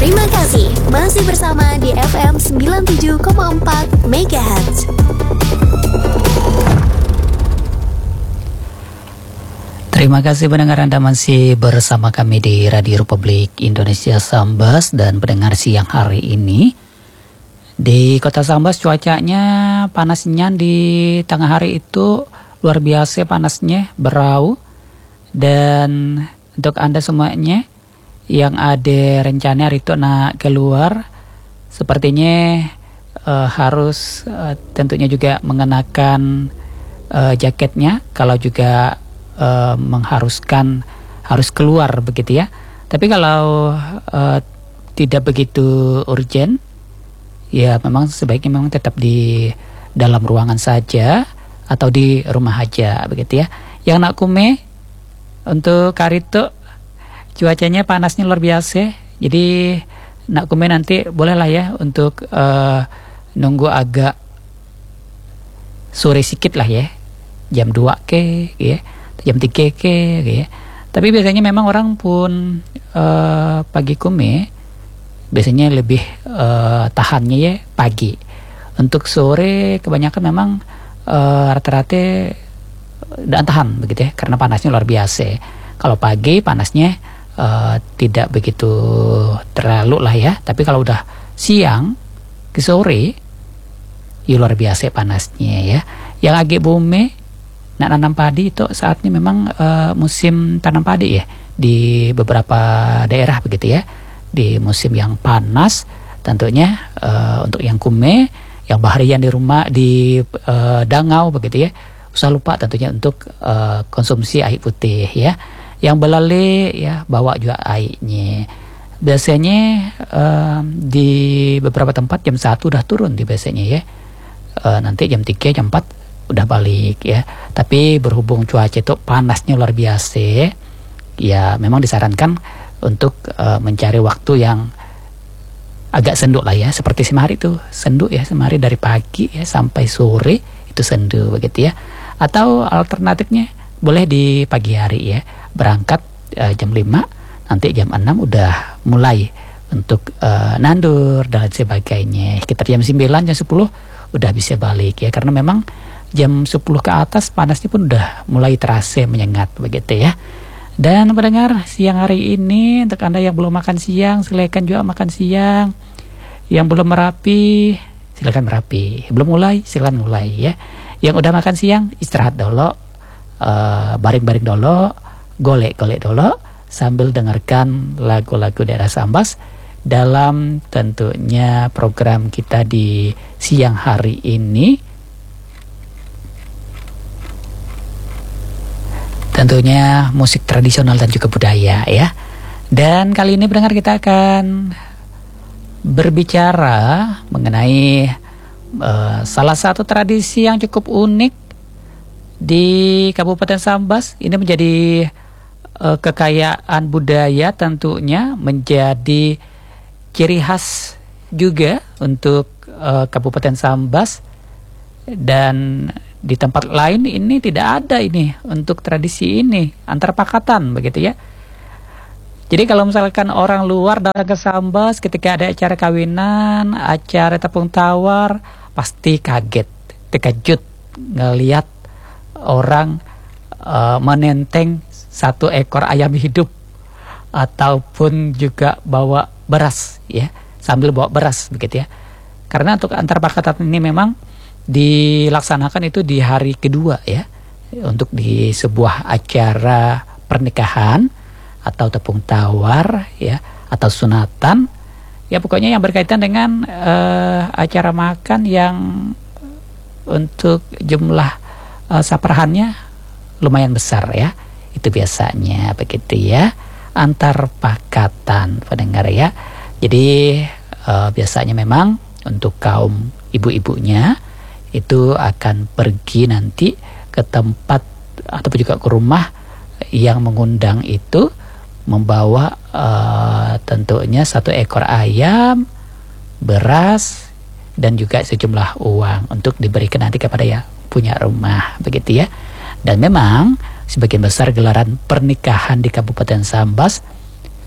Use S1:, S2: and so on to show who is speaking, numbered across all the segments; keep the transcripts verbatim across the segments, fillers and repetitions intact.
S1: Terima kasih masih bersama di F M sembilan puluh tujuh koma empat Megahertz.
S2: Terima kasih pendengar, Anda masih bersama kami di Radio Republik Indonesia Sambas. Dan pendengar, siang hari ini di kota Sambas cuacanya panasnya di tengah hari itu luar biasa panasnya, berau. Dan untuk Anda semuanya yang ada rencana hari itu nak keluar, sepertinya uh, harus uh, tentunya juga mengenakan uh, jaketnya kalau juga Uh, mengharuskan harus keluar begitu ya. Tapi kalau uh, tidak begitu urgent, ya memang sebaiknya memang tetap di dalam ruangan saja atau di rumah aja begitu ya. Yang nak kume untuk karito cuacanya panasnya luar biasa, jadi nak kume nanti bolehlah ya untuk uh, nunggu agak sore sikit lah ya, jam dua ke ya, jam tiga ke ya. Tapi biasanya memang orang pun uh, pagi kume biasanya lebih uh, tahannya ya pagi. Untuk sore kebanyakan memang uh, rata-rata dan tahan begitu ya, karena panasnya luar biasa. Kalau pagi panasnya uh, tidak begitu terlalu lah ya. Tapi kalau udah siang ke sore ya luar biasa panasnya ya. Yang agak bumi nak nanam padi itu saat ini memang uh, musim tanam padi ya di beberapa daerah begitu ya, di musim yang panas tentunya. Uh, untuk yang kume, yang baharian di rumah di uh, dangau begitu ya, usah lupa tentunya untuk uh, konsumsi air putih ya. Yang belale ya bawa juga airnya. Biasanya uh, di beberapa tempat jam satu udah turun di biasanya ya, uh, nanti jam tiga jam empat udah balik ya. Tapi berhubung cuaca itu panasnya luar biasa, ya memang disarankan untuk uh, mencari waktu yang agak sendu lah ya, seperti semari itu sendu ya, semari dari pagi ya sampai sore itu sendu begitu ya. Atau alternatifnya boleh di pagi hari ya, berangkat uh, jam lima, nanti jam enam udah mulai untuk uh, nandur dan sebagainya. Sekitar jam sembilan jam sepuluh udah bisa balik ya, karena memang jam sepuluh ke atas panasnya pun udah mulai terasa menyengat begitu ya. Dan pendengar, siang hari ini untuk Anda yang belum makan siang, silakan juga makan siang. Yang belum merapi, silakan merapi. Belum mulai, silakan mulai ya. Yang udah makan siang, istirahat dulu, uh, baring-baring dulu, golek-golek dulu, sambil dengarkan lagu-lagu daerah Sambas dalam tentunya program kita di siang hari ini. Tentunya musik tradisional dan juga budaya ya. Dan kali ini pendengar, kita akan berbicara mengenai uh, salah satu tradisi yang cukup unik di Kabupaten Sambas. Ini menjadi uh, kekayaan budaya, tentunya menjadi ciri khas juga untuk uh, Kabupaten Sambas. Dan di tempat lain ini tidak ada ini untuk tradisi ini antar pakatan begitu ya. Jadi kalau misalkan orang luar datang ke Sambas ketika ada acara kawinan, acara tepung tawar, pasti kaget, terkejut ngelihat orang uh, menenteng satu ekor ayam hidup ataupun juga bawa beras ya, sambil bawa beras begitu ya. Karena untuk antar pakatan ini memang dilaksanakan itu di hari kedua ya, untuk di sebuah acara pernikahan atau tepung tawar ya, atau sunatan ya, pokoknya yang berkaitan dengan uh, acara makan yang untuk jumlah uh, saprahannya lumayan besar ya. Itu biasanya begitu ya, antar pakatan pendengar ya. Jadi uh, biasanya memang untuk kaum ibu-ibunya itu akan pergi nanti ke tempat ataupun juga ke rumah yang mengundang itu, membawa uh, tentunya satu ekor ayam, beras, dan juga sejumlah uang untuk diberikan nanti kepada ya punya rumah begitu ya. Dan memang sebagian besar gelaran pernikahan di Kabupaten Sambas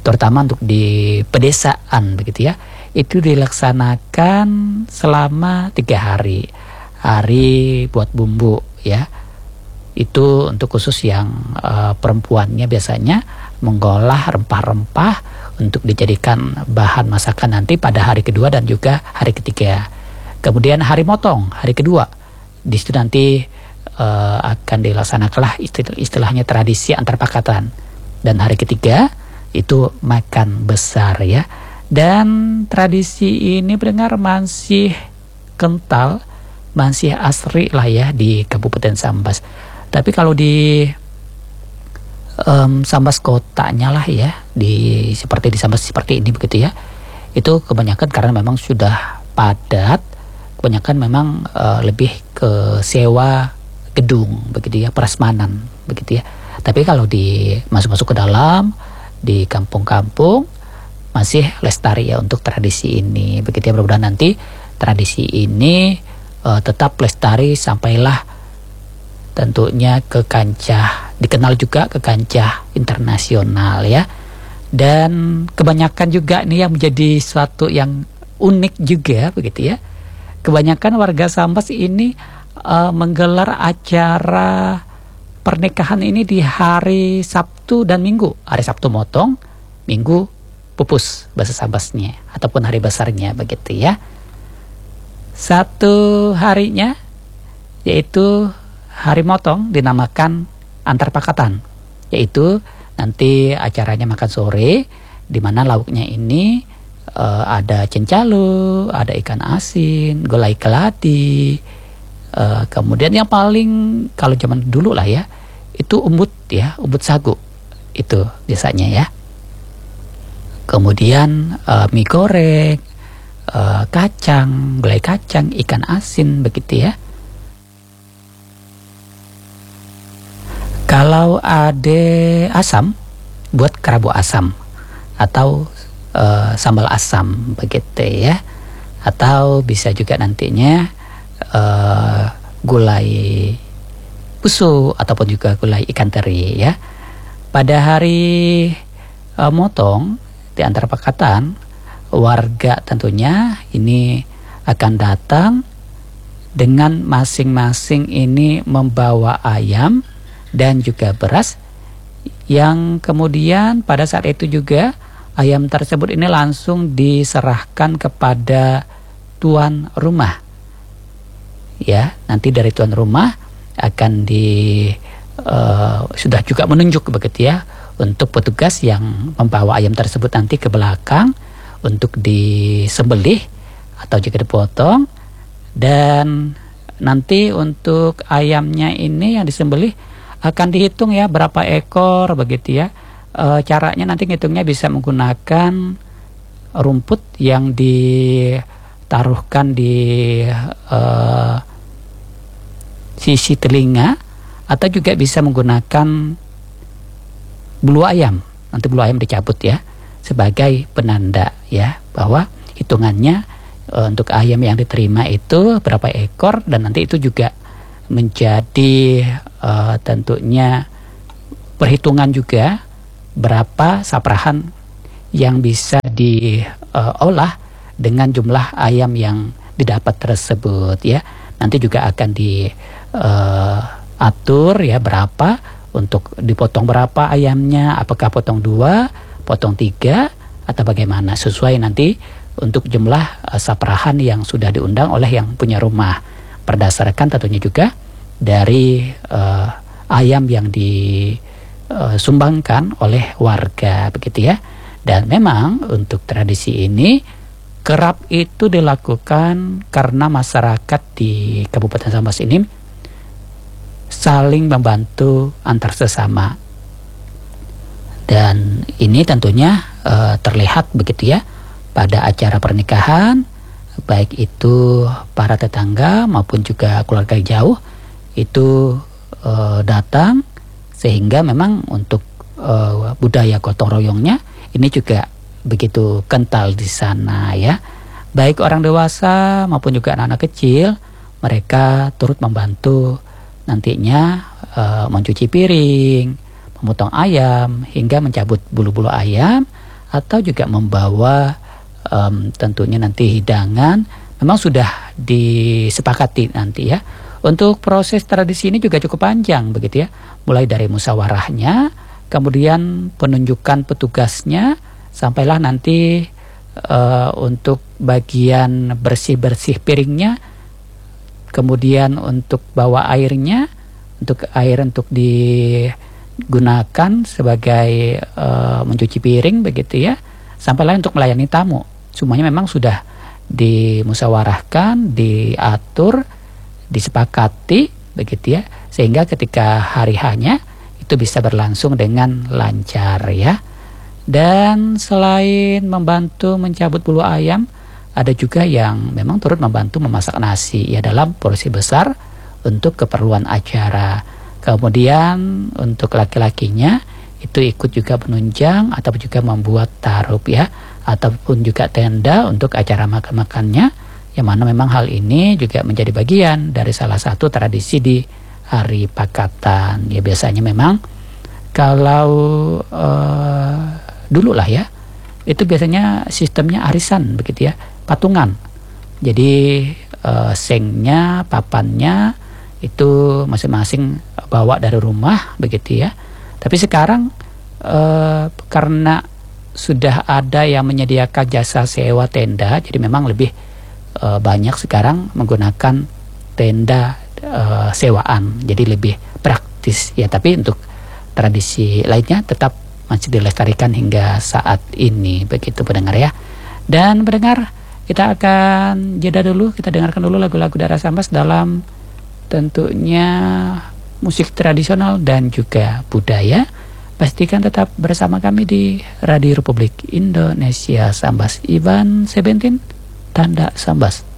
S2: terutama untuk di pedesaan begitu ya, itu dilaksanakan selama tiga hari. Hari buat bumbu ya, itu untuk khusus yang uh, perempuannya biasanya mengolah rempah-rempah untuk dijadikan bahan masakan nanti pada hari kedua dan juga hari ketiga. Kemudian hari motong, hari kedua, di situ nanti uh, akan dilaksanakanlah istilah, istilahnya tradisi antar pakatan. Dan hari ketiga itu makan besar ya. Dan tradisi ini benar masih kental, masih asri lah ya di Kabupaten Sambas. Tapi kalau di um, Sambas kotanya lah ya, di seperti di Sambas seperti ini begitu ya, itu kebanyakan karena memang sudah padat, kebanyakan memang uh, lebih ke sewa gedung begitu ya, prasmanan begitu ya. Tapi kalau di masuk-masuk ke dalam di kampung-kampung masih lestari ya untuk tradisi ini begitu ya. Mudah-mudahan nanti tradisi ini uh, tetap lestari sampailah tentunya ke kancah, dikenal juga ke kancah internasional ya. Dan kebanyakan juga nih yang menjadi suatu yang unik juga begitu ya, kebanyakan warga Sambas ini uh, menggelar acara pernikahan ini di hari Sabtu dan Minggu. Hari Sabtu motong, Minggu pupus bahasa Sambasnya, ataupun hari besarnya begitu ya. Satu harinya yaitu hari motong dinamakan antar pakatan, yaitu nanti acaranya makan sore, di mana lauknya ini uh, ada cencalu, ada ikan asin, gulai keladi, uh, kemudian yang paling kalau zaman dulu lah ya, itu umbut ya, umbut sagu itu biasanya ya. Kemudian uh, mie goreng, uh, kacang, gulai kacang, ikan asin begitu ya. Kalau ada asam, buat kerabu asam atau uh, sambal asam begitu ya. Atau bisa juga nantinya uh, gulai pusu ataupun juga gulai ikan teri ya. Pada hari uh, motong di antara pakatan, warga tentunya ini akan datang dengan masing-masing ini membawa ayam dan juga beras, yang kemudian pada saat itu juga ayam tersebut ini langsung diserahkan kepada tuan rumah ya. Nanti dari tuan rumah akan di uh, sudah juga menunjuk begitu ya untuk petugas yang membawa ayam tersebut nanti ke belakang untuk disembelih atau juga dipotong. Dan nanti untuk ayamnya ini yang disembelih akan dihitung ya berapa ekor begitu ya. E, caranya nanti ngitungnya bisa menggunakan rumput yang ditaruhkan di e, sisi telinga, atau juga bisa menggunakan bulu ayam. Nanti bulu ayam dicabut ya sebagai penanda ya bahwa hitungannya e, untuk ayam yang diterima itu berapa ekor, dan nanti itu juga menjadi uh, tentunya perhitungan juga berapa saprahan yang bisa diolah uh, dengan jumlah ayam yang didapat tersebut ya. Nanti juga akan diatur uh, ya berapa untuk dipotong, berapa ayamnya, apakah potong dua, potong tiga, atau bagaimana, sesuai nanti untuk jumlah uh, saprahan yang sudah diundang oleh yang punya rumah, berdasarkan tentunya juga dari uh, ayam yang disumbangkan uh, oleh warga begitu ya. Dan memang untuk tradisi ini kerap itu dilakukan karena masyarakat di Kabupaten Sambas ini saling membantu antar sesama, dan ini tentunya uh, terlihat begitu ya pada acara pernikahan, baik itu para tetangga maupun juga keluarga jauh itu uh, datang, sehingga memang untuk uh, budaya gotong royongnya ini juga begitu kental di sana ya. Baik orang dewasa maupun juga anak-anak kecil, mereka turut membantu nantinya uh, mencuci piring, memotong ayam, hingga mencabut bulu-bulu ayam, atau juga membawa um, tentunya nanti hidangan, memang sudah disepakati nanti ya. Untuk proses tradisi ini juga cukup panjang begitu ya, mulai dari musyawarahnya, kemudian penunjukan petugasnya, sampailah nanti uh, untuk bagian bersih-bersih piringnya, kemudian untuk bawa airnya, untuk air untuk digunakan sebagai uh, mencuci piring begitu ya, sampailah untuk melayani tamu. Semuanya memang sudah dimusyawarahkan, diatur, disepakati begitu ya, sehingga ketika hari hanya itu bisa berlangsung dengan lancar ya. Dan selain membantu mencabut bulu ayam, ada juga yang memang turut membantu memasak nasi ya dalam porsi besar untuk keperluan acara. Kemudian untuk laki-lakinya itu ikut juga menunjang atau juga membuat tarup ya, ataupun juga tenda untuk acara makan-makannya, yang mana memang hal ini juga menjadi bagian dari salah satu tradisi di hari Pakatan. Ya biasanya memang kalau uh, dulu lah ya, itu biasanya sistemnya arisan begitu ya, patungan. Jadi uh, sengnya, papannya itu masing-masing bawa dari rumah begitu ya. Tapi sekarang uh, karena sudah ada yang menyediakan jasa sewa tenda, jadi memang lebih uh, banyak sekarang menggunakan tenda uh, sewaan, jadi lebih praktis ya. Tapi untuk tradisi lainnya tetap masih dilestarikan hingga saat ini begitu pendengar ya. Dan pendengar, kita akan jeda dulu, kita dengarkan dulu lagu-lagu Dara Sambas dalam tentunya musik tradisional dan juga budaya. Pastikan tetap bersama kami di Radio Republik Indonesia Sambas. Ivan Sebentin, Tanda Sambas.